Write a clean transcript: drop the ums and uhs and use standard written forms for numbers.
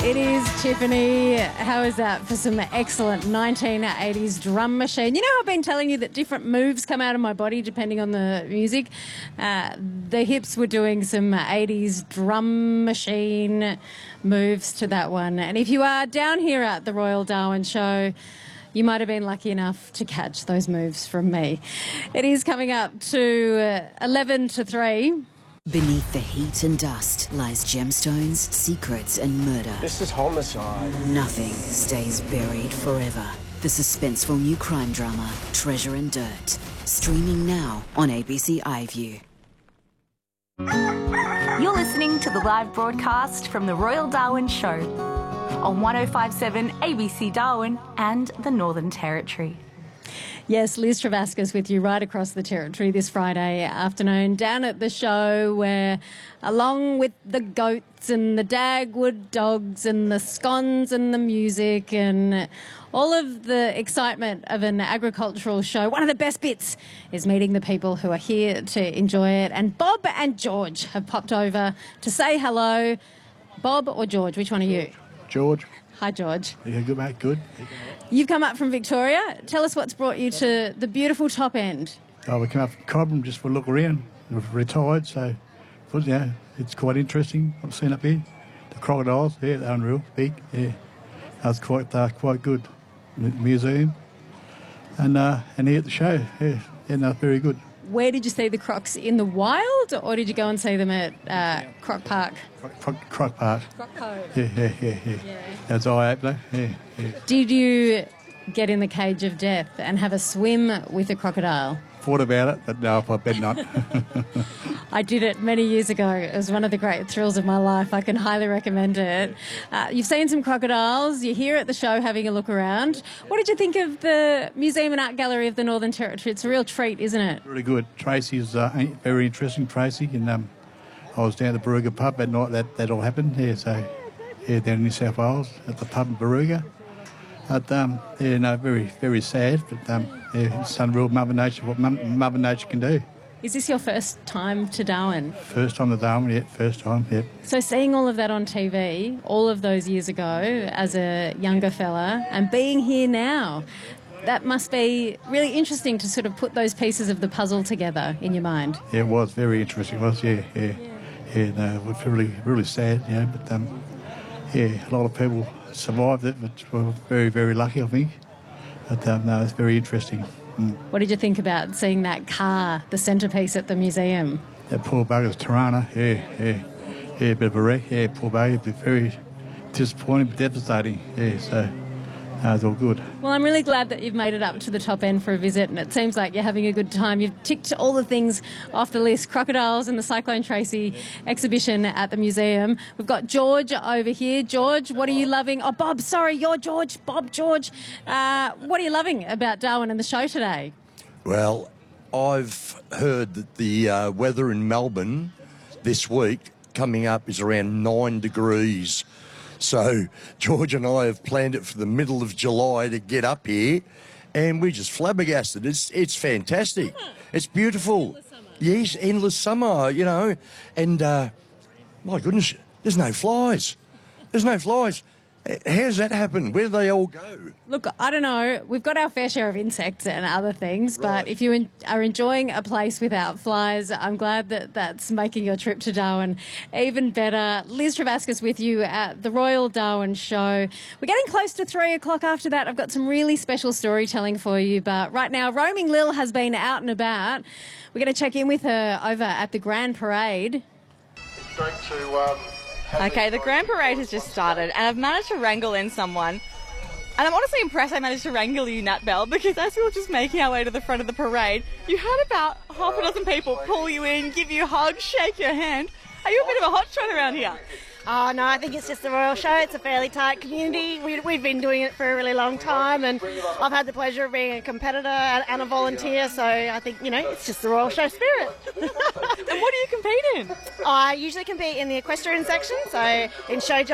It is Tiffany. How is that for some excellent 1980s drum machine? You know, I've been telling you that different moves come out of my body depending on the music. The hips were doing some 80s drum machine moves to that one. And if you are down here at the Royal Darwin Show, you might have been lucky enough to catch those moves from me. It is coming up to 11 to 3. Beneath the heat and dust lies gemstones, secrets and murder. This is homicide. Nothing stays buried forever. The suspenseful new crime drama, Treasure and Dirt. Streaming now on ABC iView. You're listening to the live broadcast from the Royal Darwin Show on 105.7 ABC Darwin and the Northern Territory. Yes, Liz Travascus with you right across the Territory this Friday afternoon down at the show where, along with the goats and the Dagwood dogs and the scones and the music and all of the excitement of an agricultural show, one of the best bits is meeting the people who are here to enjoy it. And Bob and George have popped over to say hello. Bob or George, which one are you? George. Hi, George. Yeah, good, mate, good. You've come up from Victoria. Tell us what's brought you to the beautiful top end. Oh, we came up from Cobram just for a look around. We've retired, so it's quite interesting what I've seen up here. The crocodiles, yeah, they're unreal, big, yeah. That's quite good. The museum. And here at the show, yeah, no, very good. Where did you see the crocs, in the wild, or did you go and see them at Croc Park? Croc Park. Croc Cove. Yeah. That's eye-opener, yeah. Did you get in the cage of death and have a swim with a crocodile? Thought about it, but no, I bet not. I did it many years ago. It was one of the great thrills of my life. I can highly recommend it. You've seen some crocodiles. You're here at the show having a look around. What did you think of the Museum and Art Gallery of the Northern Territory? It's a real treat, isn't it? Really good. Tracy's very interesting, Tracy. And I was down at the Baruga pub that night that all happened. Yeah, so down in New South Wales at the pub in Baruga. But, very, very sad. But it's unreal Mother Nature, what Mother Nature can do. Is this your first time to Darwin? First time to Darwin, yeah, first time, yeah. So seeing all of that on TV all of those years ago as a younger fella and being here now, that must be really interesting to sort of put those pieces of the puzzle together in your mind. Yeah, it was very interesting, it was, yeah. It was really, really sad, but a lot of people survived it, but were very, very lucky, I think. But it's very interesting. What did you think about seeing that car, the centrepiece at the museum? That poor bugger's Tirana, yeah, a bit of a wreck, yeah, poor bugger, very disappointing but devastating, so it's all good. Well, I'm really glad that you've made it up to the top end for a visit, and it seems like you're having a good time. You've ticked all the things off the list, crocodiles and the Cyclone Tracy exhibition at the museum. We've got George over here. George, what are you loving? Oh, Bob, sorry, you're George. Bob, George. What are you loving about Darwin and the show today? Well, I've heard that the weather in Melbourne this week coming up is around 9 degrees. So George and I have planned it for the middle of July to get up here, and we're just flabbergasted. It's fantastic. It's beautiful. Endless summer. Yes, endless summer, and my goodness, there's no flies. How does that happen? Where do they all go? Look, I don't know. We've got our fair share of insects and other things, but if you are enjoying a place without flies, I'm glad that that's making your trip to Darwin even better. Liz Travascus with you at the Royal Darwin Show. We're getting close to 3 o'clock after that. I've got some really special storytelling for you, but right now, Roaming Lil has been out and about. We're going to check in with her over at the Grand Parade. It's going to... Okay, the Grand Parade has just started, and I've managed to wrangle in someone. And I'm honestly impressed I managed to wrangle you, Nat Bell, because as we were just making our way to the front of the parade, you had about half a dozen people pull you in, give you a hug, shake your hand. Are you a bit of a hotshot around here? Oh, no, I think it's just the Royal Show. It's a fairly tight community. We've been doing it for a really long time, and I've had the pleasure of being a competitor and a volunteer, so I think, it's just the Royal Show spirit. And what do you compete in? I usually compete in the equestrian section, so in show